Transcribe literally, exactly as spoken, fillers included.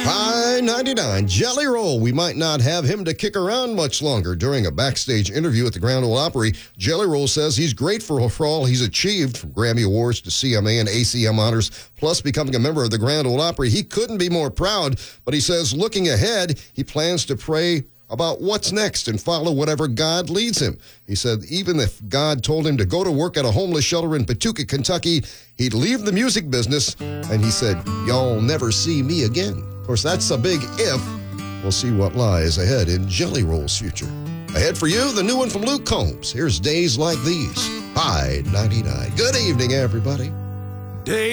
High ninety-nine, Jelly Roll. We might not have him to kick around much longer. During a backstage interview at the Grand Ole Opry, Jelly Roll says he's grateful for all he's achieved, from Grammy Awards to C M A and A C M honors, plus becoming a member of the Grand Ole Opry. He couldn't be more proud, but he says looking ahead, he plans to pray about what's next and follow whatever God leads him. He said even if God told him to go to work at a homeless shelter in Patuca, Kentucky, he'd leave the music business, and he said, y'all never see me again. Of course, that's a big if. We'll see what lies ahead in Jelly Roll's future. Ahead for you, the new one from Luke Combs. Here's Days Like These. High ninety-nine. Good evening, everybody. Days